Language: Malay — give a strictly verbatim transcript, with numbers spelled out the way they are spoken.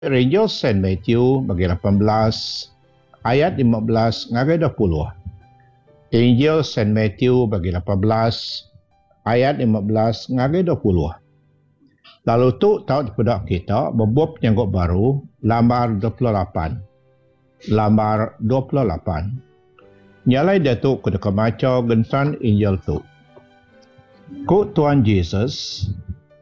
Injil Saint Matthew bagi lapan belas ayat lima belas ngagai dua puluh. Injil Saint Matthew bagi lapan belas ayat lima belas ngagai dua puluh. Lalu tu tahu daripada kita berbuat penyanggut baru lambar dua puluh lapan. Lambar dua puluh lapan. Nyalai dia tu kuda kemaca gensan Injil tu. Ku Tuhan Yesus